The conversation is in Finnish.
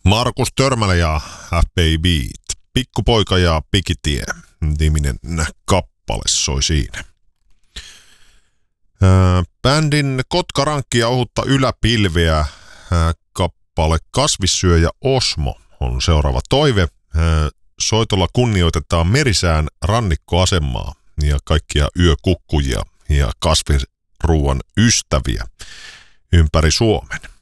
Markus Törmälä ja F.A. Beat. Pikkupoika ja Pikitie -niminen kappale soi siinä. Bändin Kotkarankki ja ohutta yläpilveä kappale Kasvissyöjä Osmo on seuraava toive. Soitolla kunnioitetaan Merisään rannikkoasemaa ja kaikkia yökukkujia ja kasvisruuan ystäviä ympäri Suomen.